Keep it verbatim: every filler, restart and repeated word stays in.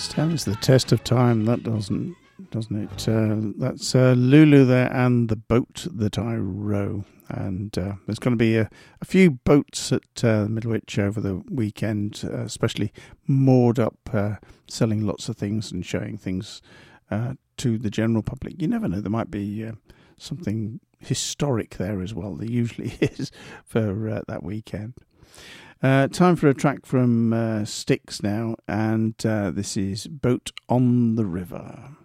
Stands the test of time, that doesn't, doesn't it? Uh, that's uh, Lulu there and The Boat That I Row. And uh, there's going to be a, a few boats at uh, Middlewich over the weekend, uh, especially moored up, uh, selling lots of things and showing things uh, to the general public. You never know, there might be uh, something historic there as well. There usually is for uh, that weekend. Uh, time for a track from uh, Styx now, and uh, this is Boat on the River.